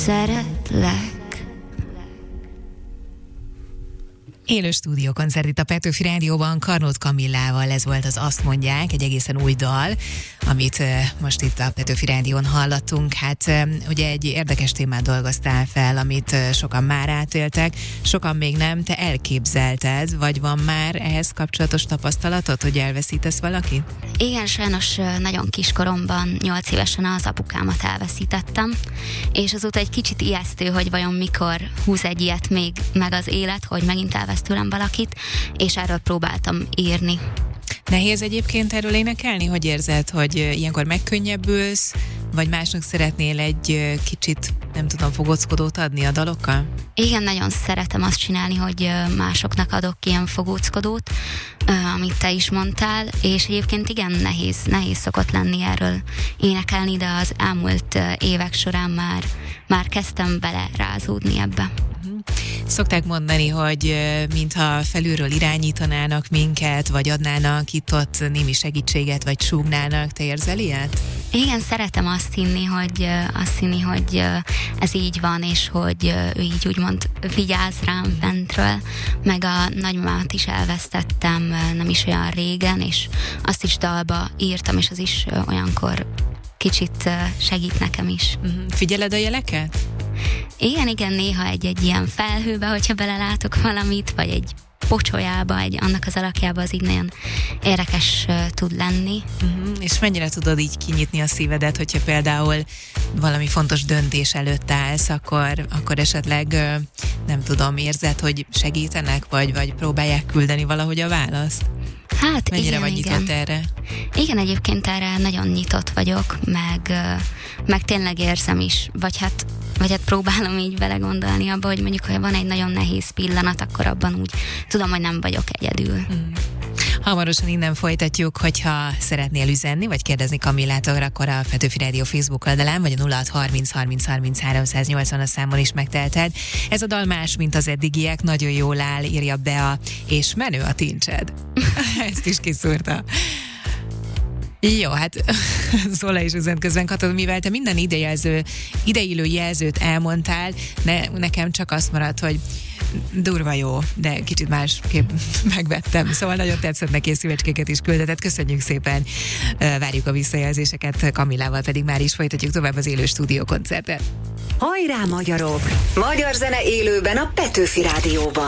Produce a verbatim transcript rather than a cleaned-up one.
szeretlek. Élő stúdiókoncert itt a Petőfi Rádióban Karnót Kamillával, ez volt az Azt mondják, egy egészen új dal, amit most itt a Petőfi Rádión hallottunk. Hát ugye egy érdekes témát dolgoztál fel, amit sokan már átéltek, sokan még nem. Te elképzelted, vagy van már ehhez kapcsolatos tapasztalatod, hogy elveszítesz valakit? Igen, sajnos nagyon kiskoromban, nyolc évesen az apukámat elveszítettem, és azóta egy kicsit ijesztő, hogy vajon mikor húz egy ilyet még meg az élet, hogy megint elvesz tőlem valakit, és erről próbáltam írni. Nehéz egyébként erről énekelni? Hogy érzed, hogy ilyenkor megkönnyebbülsz, vagy másnak szeretnél egy kicsit, nem tudom, fogóckodót adni a dalokkal? Igen, nagyon szeretem azt csinálni, hogy másoknak adok ilyen fogóckodót, amit te is mondtál, és egyébként igen, nehéz, nehéz szokott lenni erről énekelni, de az elmúlt évek során már, már kezdtem bele rázódni ebbe. Szokták mondani, hogy mintha felülről irányítanának minket, vagy adnának itt-ott némi segítséget, vagy súgnának. Te érzel ilyet? Igen, szeretem azt hinni, hogy, azt hinni, hogy ez így van, és hogy ő így úgymond vigyáz rám fentről, meg a nagymamámat is elvesztettem nem is olyan régen, és azt is dalba írtam, és az is olyankor kicsit segít nekem is. Figyeled a jeleket? Igen, igen, néha egy-egy ilyen felhőbe, hogyha belelátok valamit, vagy egy pocsolyába, egy annak az alakjába, az így nagyon érdekes uh, tud lenni. Uh-huh. És mennyire tudod így kinyitni a szívedet, hogyha például valami fontos döntés előtt állsz, akkor, akkor esetleg uh, nem tudom, érzed, hogy segítenek, vagy, vagy próbálják küldeni valahogy a választ? Hát mennyire igen, vagy nyitott igen. erre? Igen, egyébként erre nagyon nyitott vagyok, meg, meg tényleg érzem is, vagy hát, vagy hát próbálom így belegondolni abba, hogy mondjuk, ha van egy nagyon nehéz pillanat, akkor abban úgy tudom, hogy nem vagyok egyedül. Hmm. Hamarosan innen folytatjuk, hogyha szeretnél üzenni, vagy kérdezni Kamillától, akkor a Petőfi Rádió Facebook oldalán, vagy a nulla hat harminc harminc harminc háromszáznyolcvan a számon is megtelted. Ez a dal más, mint az eddigiek, nagyon jól áll, írja Bea, és menő a tincsed. Ezt is kiszúrta. Jó, hát Zola is üzent közben, Katod, mivel te minden idejelző, ideillő jelzőt elmondtál, ne, nekem csak azt maradt, hogy durva jó, de kicsit másképp megvettem. Szóval nagyon tetszett neki, és szívecskéket is küldetett. Köszönjük szépen, várjuk a visszajelzéseket, Kamillával pedig már is folytatjuk tovább az élő stúdiókoncertet. Hajrá magyarok! Magyar zene élőben a Petőfi Rádióban.